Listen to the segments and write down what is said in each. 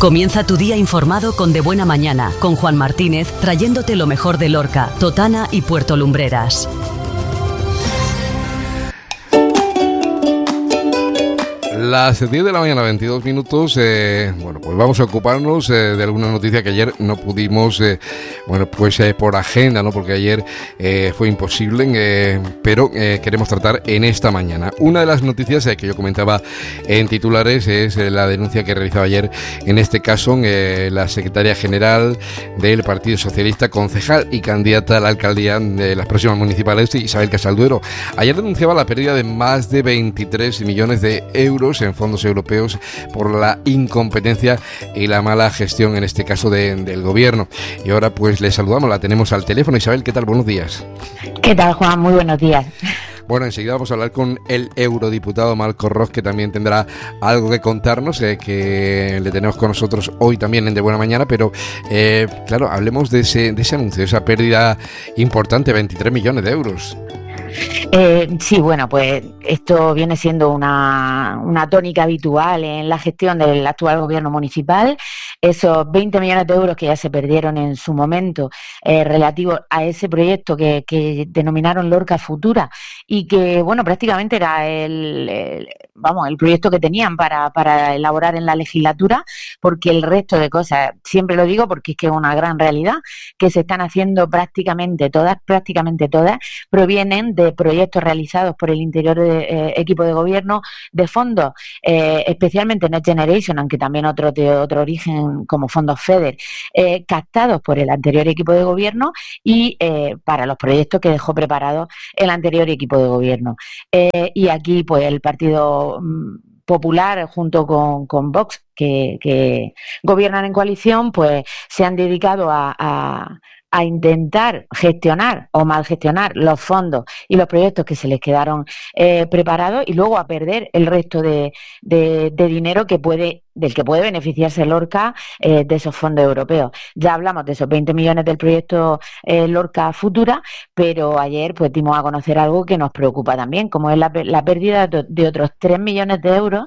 Comienza tu día informado con De Buena Mañana, con Juan Martínez, trayéndote lo mejor de Lorca, Totana y Puerto Lumbreras. Las 10 de la mañana, 22 minutos, bueno, pues vamos a ocuparnos de alguna noticia que ayer no pudimos, por agenda, ¿no? Porque ayer fue imposible, pero queremos tratar en esta mañana. Una de las noticias que yo comentaba en titulares es la denuncia que realizaba ayer, en este caso, la secretaria general del Partido Socialista, concejal y candidata a la alcaldía de las próximas municipales, Isabel Casalduero. Ayer denunciaba la pérdida de más de 23 millones de euros en fondos europeos por la incompetencia y la mala gestión, en este caso, del gobierno. Y ahora pues le saludamos, la tenemos al teléfono. Isabel, ¿qué tal? Buenos días. ¿Qué tal, Juan? Muy buenos días. Bueno, enseguida vamos a hablar con el eurodiputado Marcos Ros, que también tendrá algo que contarnos, que le tenemos con nosotros hoy también en De Buena Mañana, pero claro, hablemos de ese anuncio, de esa pérdida importante, 23 millones de euros. Sí, bueno, pues esto viene siendo una tónica habitual en la gestión del actual gobierno municipal. Esos 20 millones de euros que ya se perdieron en su momento relativos a ese proyecto que denominaron Lorca Futura y que, bueno, prácticamente era el proyecto que tenían para elaborar en la legislatura, porque el resto de cosas, siempre lo digo porque es que es una gran realidad, que se están haciendo prácticamente todas, provienen de proyectos realizados por el interior equipo de gobierno, de fondos, especialmente Next Generation, aunque también otros de otro origen como fondos FEDER, captados por el anterior equipo de gobierno y para los proyectos que dejó preparados el anterior equipo de gobierno. Y aquí pues el Partido Popular junto con Vox, que gobiernan en coalición, pues se han dedicado a intentar gestionar o mal gestionar los fondos y los proyectos que se les quedaron preparados, y luego a perder el resto de dinero del que puede beneficiarse Lorca de esos fondos europeos. Ya hablamos de esos 20 millones del proyecto Lorca Futura, pero ayer pues dimos a conocer algo que nos preocupa también, como es la pérdida de otros 3 millones de euros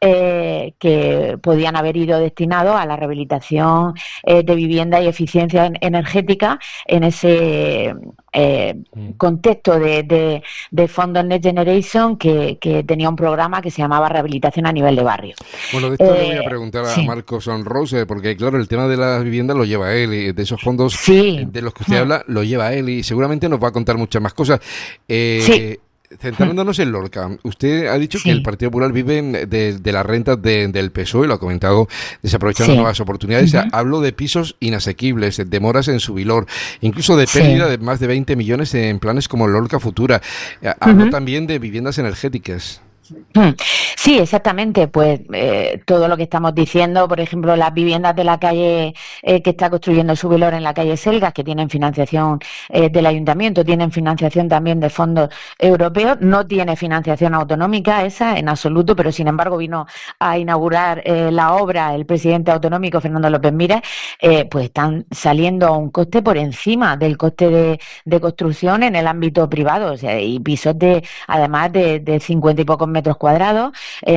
que podían haber ido destinados a la rehabilitación de vivienda y eficiencia energética en ese contexto de fondos Next Generation que tenía un programa que se llamaba Rehabilitación a nivel de barrio. Bueno, de esto le voy a preguntar a Marcos Ros, porque claro, el tema de las viviendas lo lleva él, y de esos fondos de los que usted habla lo lleva él, y seguramente nos va a contar muchas más cosas. Centrándonos en Lorca, usted ha dicho que el Partido Popular vive de las rentas del PSOE, lo ha comentado, desaprovechando nuevas oportunidades. Hablo de pisos inasequibles, demoras en su Vilor, incluso de pérdida de más de 20 millones en planes como Lorca Futura. Hablo también de viviendas energéticas. Sí, exactamente, pues todo lo que estamos diciendo, por ejemplo, las viviendas de la calle que está construyendo Subilor en la calle Selgas, que tienen financiación del ayuntamiento, tienen financiación también de fondos europeos, no tiene financiación autonómica esa en absoluto, pero sin embargo vino a inaugurar la obra el presidente autonómico Fernando López Miras, pues están saliendo a un coste por encima del coste de construcción en el ámbito privado, o sea, y pisos además de 50 y pocos metros cuadrados.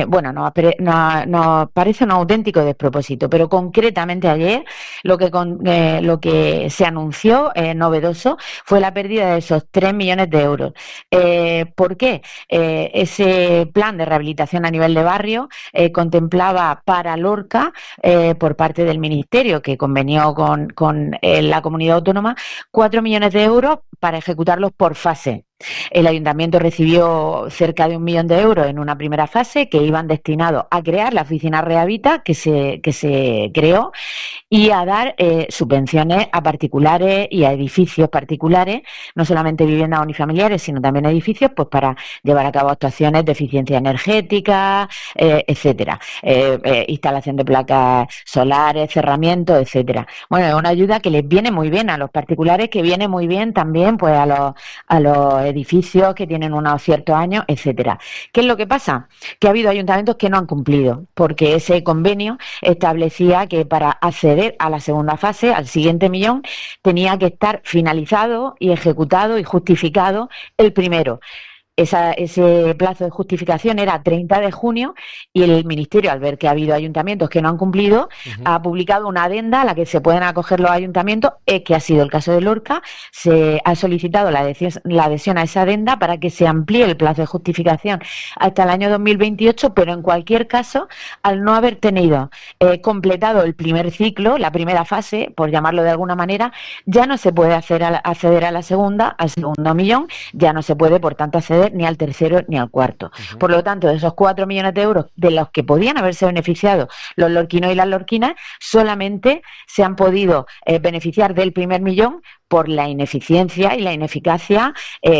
Nos parece un auténtico despropósito, pero concretamente ayer lo que se anunció novedoso fue la pérdida de esos 3 millones de euros. ¿Por qué? Ese plan de rehabilitación a nivel de barrio contemplaba para Lorca, por parte del Ministerio, que convenió con la comunidad autónoma, 4 millones de euros para ejecutarlos por fase. El ayuntamiento recibió cerca de 1 millón de euros en una primera fase que iban destinados a crear la oficina Rehabita que se creó y a dar subvenciones a particulares y a edificios particulares, no solamente viviendas unifamiliares, sino también edificios, pues para llevar a cabo actuaciones de eficiencia energética, etcétera, instalación de placas solares, cerramientos, etcétera. Bueno, es una ayuda que les viene muy bien a los particulares, que viene muy bien también pues a los edificios que tienen unos ciertos años, etcétera. ¿Qué es lo que pasa? Que ha habido ayuntamientos que no han cumplido, porque ese convenio establecía que para acceder a la segunda fase, al siguiente millón, tenía que estar finalizado y ejecutado y justificado el primero. ese plazo de justificación era 30 de junio y el Ministerio, al ver que ha habido ayuntamientos que no han cumplido, ha publicado una adenda a la que se pueden acoger los ayuntamientos, que ha sido el caso de Lorca. Se ha solicitado la adhesión a esa adenda para que se amplíe el plazo de justificación hasta el año 2028, pero en cualquier caso, al no haber tenido completado el primer ciclo, la primera fase, por llamarlo de alguna manera, ya no se puede acceder a la segunda, al segundo millón, ya no se puede, por tanto, acceder ni al tercero ni al cuarto. Por lo tanto, de esos 4 millones de euros de los que podían haberse beneficiado los lorquinos y las lorquinas, solamente se han podido beneficiar del primer millón por la ineficiencia y la ineficacia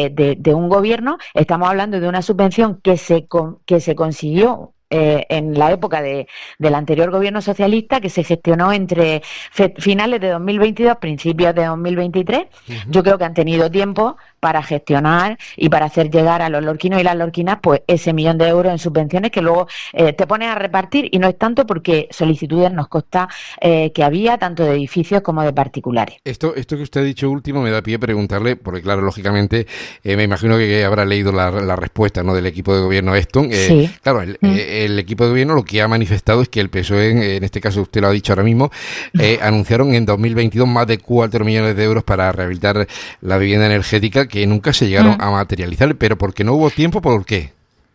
de un gobierno. Estamos hablando de una subvención que se consiguió en la época del anterior gobierno socialista, que se gestionó entre finales de 2022, principios de 2023. Yo creo que han tenido tiempo para gestionar y para hacer llegar a los lorquinos y las lorquinas pues ese millón de euros en subvenciones que luego te pones a repartir, y no es tanto porque solicitudes nos consta que había tanto de edificios como de particulares. Esto que usted ha dicho último me da pie a preguntarle, porque claro, lógicamente me imagino que habrá leído la respuesta, ¿no?, del equipo de gobierno Eston. Sí. Claro, el equipo de gobierno lo que ha manifestado es que el PSOE, en este caso usted lo ha dicho ahora mismo, anunciaron en 2022 más de 4 millones de euros para rehabilitar la vivienda energética, que nunca se llegaron a materializar. Pero ¿porque no hubo tiempo? ¿Por qué?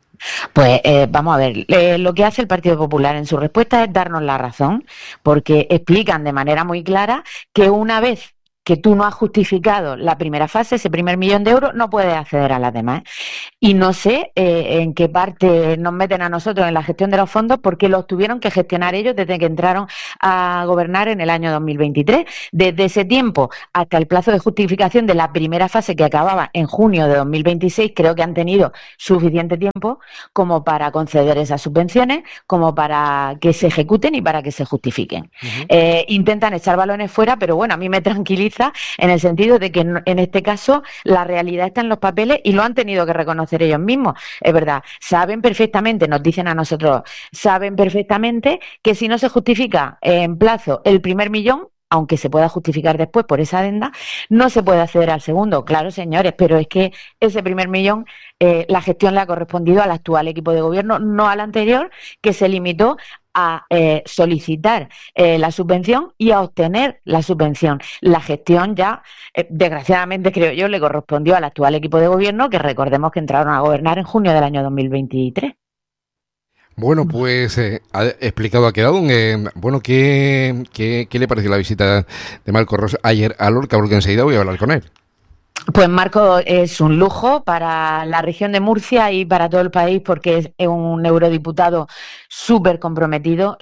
Pues vamos a ver, lo que hace el Partido Popular en su respuesta es darnos la razón, porque explican de manera muy clara que una vez que tú no has justificado la primera fase, ese primer millón de euros, no puedes acceder a las demás. Y no sé en qué parte nos meten a nosotros en la gestión de los fondos, porque los tuvieron que gestionar ellos desde que entraron a gobernar en el año 2023. Desde ese tiempo hasta el plazo de justificación de la primera fase, que acababa en junio de 2026, creo que han tenido suficiente tiempo como para conceder esas subvenciones, como para que se ejecuten y para que se justifiquen. Intentan echar balones fuera, pero bueno, a mí me tranquiliza en el sentido de que en este caso la realidad está en los papeles y lo han tenido que reconocer ellos mismos. Es verdad, saben perfectamente, nos dicen a nosotros, saben perfectamente que si no se justifica en plazo el primer millón, aunque se pueda justificar después por esa adenda, no se puede acceder al segundo. Claro, señores, pero es que ese primer millón, la gestión le ha correspondido al actual equipo de gobierno, no al anterior, que se limitó a solicitar la subvención y a obtener la subvención. La gestión ya, desgraciadamente creo yo, le correspondió al actual equipo de gobierno, que recordemos que entraron a gobernar en junio del año 2023. Bueno, pues ha explicado, ha quedado. Bueno, ¿qué le pareció la visita de Marco Ros ayer a Lorca? Porque enseguida voy a hablar con él. Pues Marco es un lujo para la región de Murcia y para todo el país, porque es un eurodiputado súper comprometido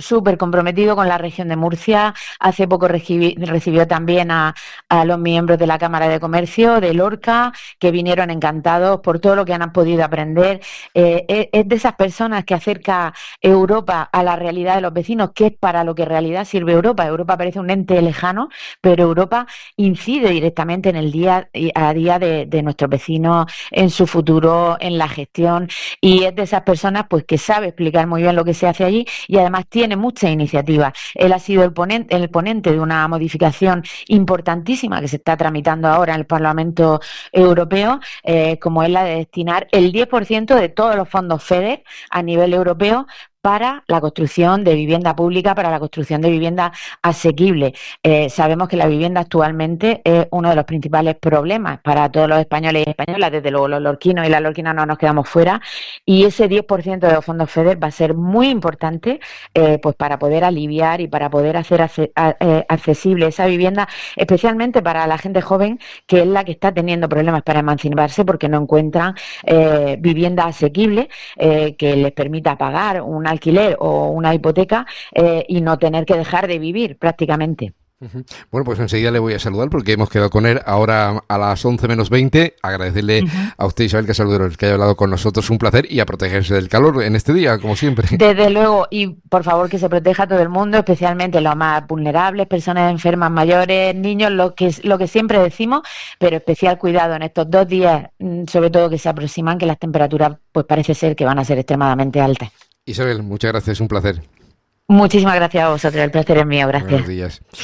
con la región de Murcia. Hace poco recibió también a los miembros de la Cámara de Comercio de Lorca, que vinieron encantados por todo lo que han podido aprender. Es de esas personas que acerca Europa a la realidad de los vecinos, que es para lo que en realidad sirve Europa. Europa parece un ente lejano, pero Europa incide directamente en el día a día de nuestros vecinos, en su futuro, en la gestión, y es de esas personas pues que sabe explicar muy bien lo que se hace allí, y además tiene muchas iniciativas. Él ha sido el ponente de una modificación importantísima que se está tramitando ahora en el Parlamento Europeo, como es la de destinar el 10% de todos los fondos FEDER a nivel europeo para la construcción de vivienda pública, para la construcción de vivienda asequible. Sabemos que la vivienda actualmente es uno de los principales problemas para todos los españoles y españolas. Desde luego los lorquinos y las lorquinas no nos quedamos fuera, y ese 10% de los fondos FEDER va a ser muy importante pues para poder aliviar y para poder hacer accesible esa vivienda, especialmente para la gente joven, que es la que está teniendo problemas para emanciparse porque no encuentran vivienda asequible que les permita pagar un alquiler o una hipoteca y no tener que dejar de vivir prácticamente. Bueno, pues enseguida le voy a saludar porque hemos quedado con él ahora a las 11 menos 20. Agradecerle a usted, Isabel Casalduero, que haya hablado con nosotros. Un placer, y a protegerse del calor en este día, como siempre. Desde luego, y por favor que se proteja a todo el mundo, especialmente los más vulnerables, personas enfermas mayores, niños, lo que siempre decimos, pero especial cuidado en estos 2 días, sobre todo que se aproximan, que las temperaturas pues parece ser que van a ser extremadamente altas. Isabel, muchas gracias, un placer. Muchísimas gracias a vosotros, el placer es mío, gracias. Buenos días.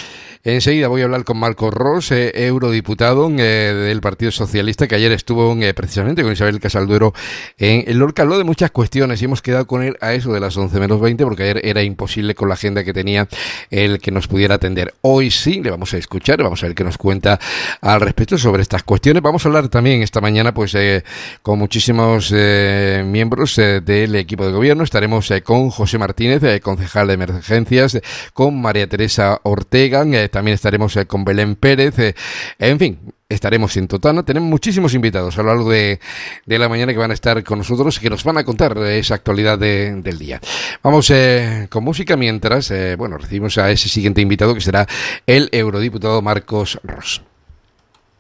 Enseguida voy a hablar con Marcos Ros, eurodiputado del Partido Socialista, que ayer estuvo precisamente con Isabel Casalduero en Lorca. Habló de muchas cuestiones y hemos quedado con él a eso de las 11 menos 20, porque ayer era imposible con la agenda que tenía el que nos pudiera atender. Hoy sí le vamos a escuchar, vamos a ver qué nos cuenta al respecto sobre estas cuestiones. Vamos a hablar también esta mañana pues con muchísimos miembros del equipo de gobierno. Estaremos con José Martínez, concejal de Emergencias, con María Teresa Ortega, también estaremos con Belén Pérez, en fin, estaremos en Totana. Tenemos muchísimos invitados a lo largo de la mañana que van a estar con nosotros y que nos van a contar esa actualidad del día. Vamos con música mientras, recibimos a ese siguiente invitado que será el eurodiputado Marcos Ros.